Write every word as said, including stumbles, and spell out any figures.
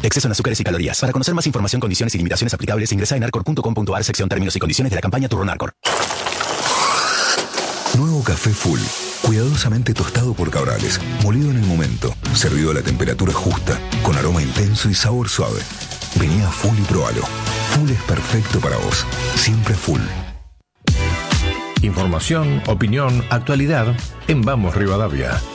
Exceso en azúcares y calorías. Para conocer más información, condiciones y limitaciones aplicables, ingresa en arcor punto com punto a r sección términos y condiciones de la campaña Turrón Arcor. Nuevo café Full. Cuidadosamente tostado por Cabrales. Molido en el momento. Servido a la temperatura justa. Con aroma intenso y sabor suave. Vení a Full y probalo. Full es perfecto para vos. Siempre Full. Información, opinión, actualidad en Vamos Rivadavia.